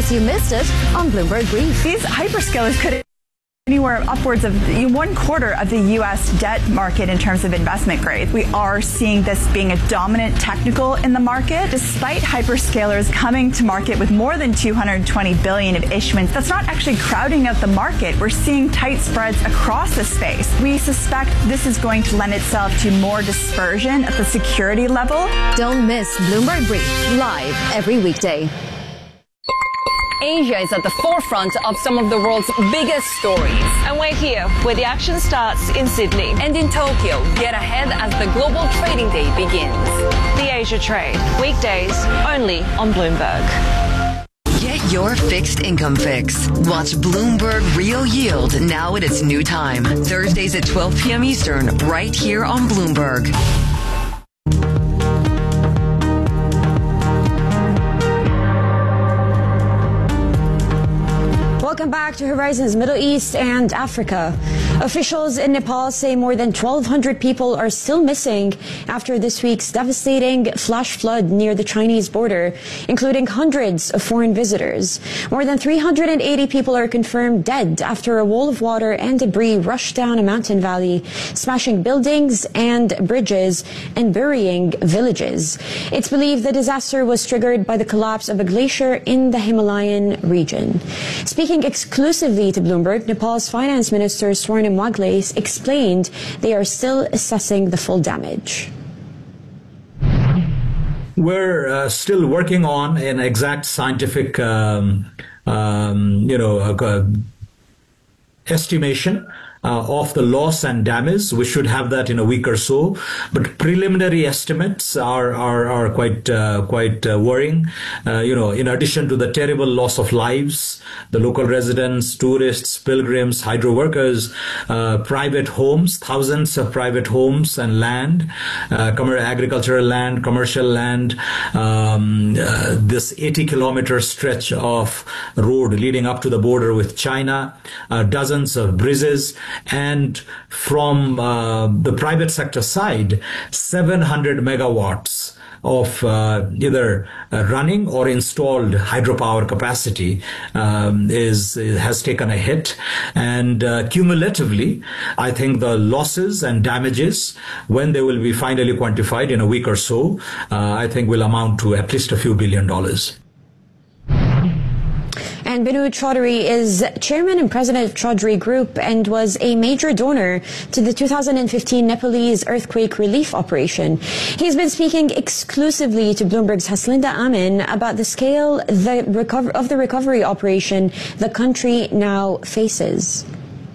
case you missed it on Bloomberg Brief. These hyperscalers could anywhere upwards of 1/4 of the U.S. debt market in terms of investment grade. We are seeing this being a dominant technical in the market. Despite hyperscalers coming to market with more than $220 billion of issuance, that's not actually crowding out the market. We're seeing tight spreads across the space. We suspect this is going to lend itself to more dispersion at the security level. Don't miss Bloomberg Brief, live every weekday. Asia is at the forefront of some of the world's biggest stories. And we're here, where the action starts in Sydney. And in Tokyo, get ahead as the global trading day begins. The Asia Trade, weekdays only on Bloomberg. Get your fixed income fix. Watch Bloomberg Real Yield now at its new time. Thursdays at 12 p.m. Eastern, right here on Bloomberg. Welcome back to Horizons Middle East and Africa. Officials in Nepal say more than 1,200 people are still missing after this week's devastating flash flood near the Chinese border, including hundreds of foreign visitors. More than 380 people are confirmed dead after a wall of water and debris rushed down a mountain valley, smashing buildings and bridges and burying villages. It's believed the disaster was triggered by the collapse of a glacier in the Himalayan region. Speaking exclusively to Bloomberg, Nepal's Finance Minister Swarnim Wagle explained they are still assessing the full damage. We're still working on an exact scientific, estimation of the loss and damage. We should have that in a week or so, but preliminary estimates are quite worrying. In addition to the terrible loss of lives, the local residents, tourists, pilgrims, hydro workers, private homes, thousands of private homes and land, agricultural land, commercial land, this 80-kilometer stretch of road leading up to the border with China, dozens of bridges, and from the private sector side, 700 megawatts of either running or installed hydropower capacity has taken a hit. And cumulatively, I think the losses and damages, when they will be finally quantified in a week or so, I think will amount to at least a few $1 billion. And Binu Chaudhary is chairman and president of Chaudhary Group and was a major donor to the 2015 Nepalese earthquake relief operation. He's been speaking exclusively to Bloomberg's Haslinda Amin about the scale of the recovery operation the country now faces.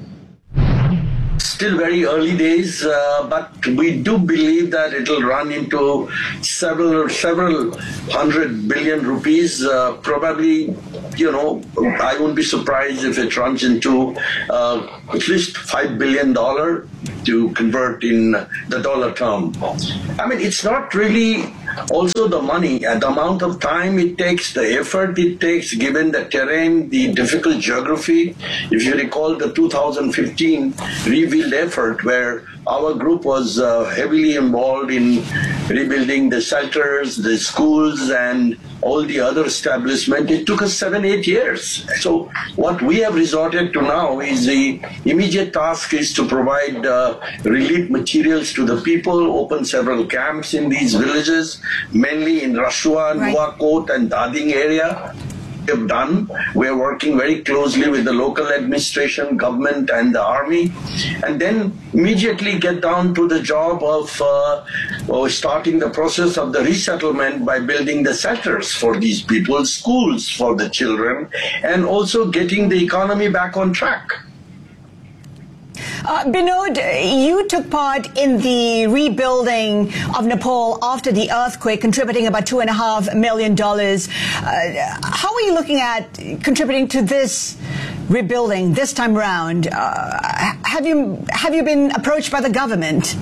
Still very early days, but we do believe that it will run into several hundred billion rupees. Probably, I won't be surprised if it runs into at least $5 billion to convert in the dollar term. I mean, it's not really also the money and the amount of time it takes, the effort it takes, given the terrain, the difficult geography. If you recall the 2015 rebuild effort, where our group was heavily involved in rebuilding the shelters, the schools, and all the other establishment, it took us 7-8 years. So what we have resorted to now is the immediate task is to provide relief materials to the people, open several camps in these villages, mainly in Rashua, Nuwakot, and Dading area. Have done. We're working very closely with the local administration, government, and the army, and then immediately get down to the job of starting the process of the resettlement by building the shelters for these people, schools for the children, and also getting the economy back on track. Binod, you took part in the rebuilding of Nepal after the earthquake, contributing about $2.5 million. How are you looking at contributing to this rebuilding this time round? Have you been approached by the government?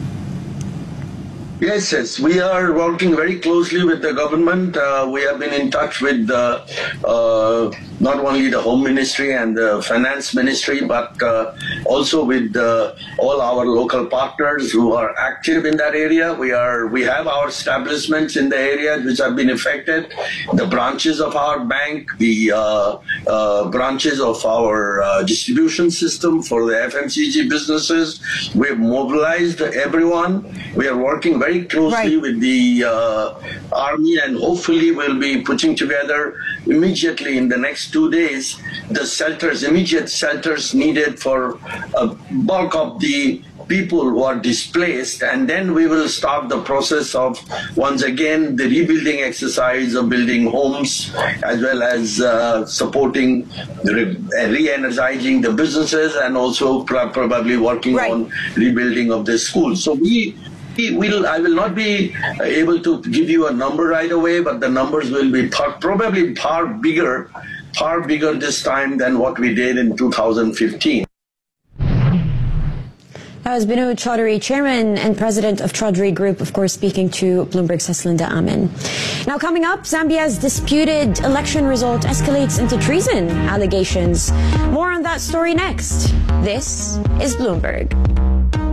Yes. We are working very closely with the government. We have been in touch with not only the Home Ministry and the Finance Ministry, but also with all our local partners who are active in that area. We have our establishments in the area which have been affected, the branches of our bank, the branches of our distribution system for the FMCG businesses. We've mobilized everyone. We are working very closely with the Army, and hopefully we'll be putting together immediately in the next 2 days the shelters, immediate shelters needed for a bulk of the people who are displaced, and then we will start the process of once again the rebuilding exercise of building homes as well as supporting re-energizing the businesses, and also probably working on rebuilding of the schools. So I will not be able to give you a number right away, but the numbers will be probably far bigger this time than what we did in 2015. That was Binoy Chaudhary, Chairman and President of Chaudhary Group, of course, speaking to Bloomberg's Heslinda Amin. Now coming up, Zambia's disputed election result escalates into treason allegations. More on that story next. This is Bloomberg.